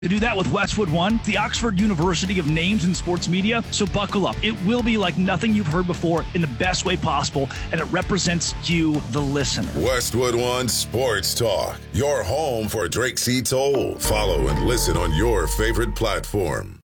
To do that with Westwood One, the Oxford University of Names in Sports Media. So buckle up. It will be like nothing you've heard before in the best way possible, and it represents you, the listener. Westwood One Sports Talk, your home for Drake C. Toll. Follow and listen on your favorite platform.